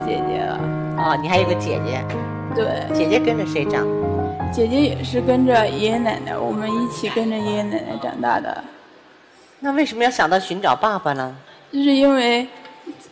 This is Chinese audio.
姐姐了。 哦，你还有个姐姐。 对。 姐姐跟着谁长？ 姐姐也是跟着爷爷奶奶，我们一起跟着爷爷奶奶长大的。 那为什么要想到寻找爸爸呢？ 就是因为